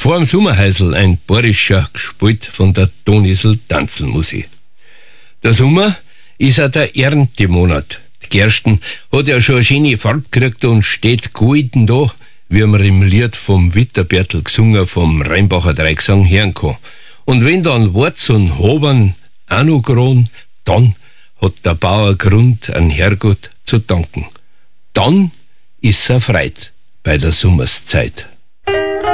Vor dem Sommerhäusl ein bayerischer gespielt von der Tonisl Tanzelmusik. Der Sommer ist auch der Erntemonat. Die Gersten hat ja schon eine schöne Farbe gekriegt und steht golden da, wie man im Lied vom Witterbertl gesungen vom Rheinbacher Dreigesang hören kann. Und wenn dann Warz und Habern auch noch grauen, dann hat der Bauer Grund an Herrgott zu danken. Dann ist er freit bei der Sommerszeit.